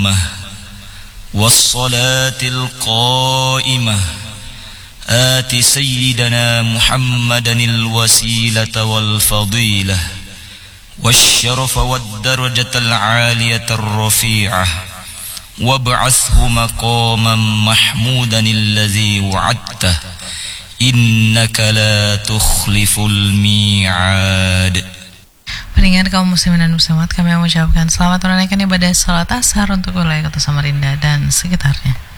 التامة والصلاة القائمة آت سيدنا محمدا الوسيلة والفضيلة والشرف والدرجة العالية الرفيعة وابعثه مقاما محمودا الذي وعدته إنك لا تخلف الميعاد. Pendengar kaum muslimin dan muslimat, kami mengucapkan selamat menunaikan ibadah salat asar untuk wilayah Kota Samarinda dan sekitarnya.